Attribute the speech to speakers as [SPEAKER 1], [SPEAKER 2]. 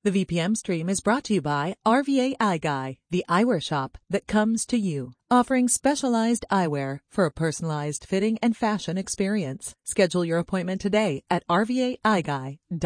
[SPEAKER 1] The VPM stream is brought to you by RVA Eye Guy, the eyewear shop that comes to you, offering specialized eyewear for a personalized fitting and fashion experience. Schedule your appointment today at rvaeyeguy.com.